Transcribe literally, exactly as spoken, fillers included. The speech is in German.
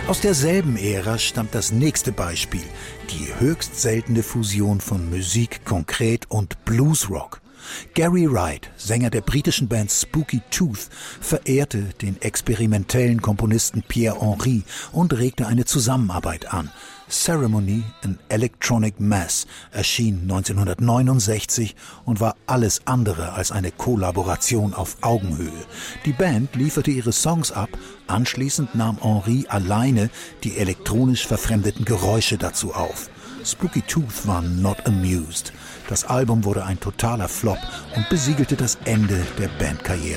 Aus derselben Ära stammt das nächste Beispiel, die höchst seltene Fusion von Musik konkret und Bluesrock. Gary Wright, Sänger der britischen Band Spooky Tooth, verehrte den experimentellen Komponisten Pierre Henry und regte eine Zusammenarbeit an. Ceremony, an Electronic Mass erschien neunzehnhundertneunundsechzig und war alles andere als eine Kollaboration auf Augenhöhe. Die Band lieferte ihre Songs ab, anschließend nahm Henry alleine die elektronisch verfremdeten Geräusche dazu auf. Spooky Tooth war not amused. Das Album wurde ein totaler Flop und besiegelte das Ende der Bandkarriere.